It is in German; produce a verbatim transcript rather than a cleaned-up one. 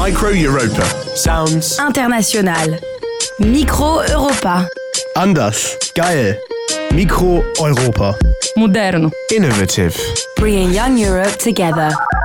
Micro Europa. Sounds International. Micro Europa. Anders. Geil. Mikro Europa. Moderno. innovative. Bringing young Europe together.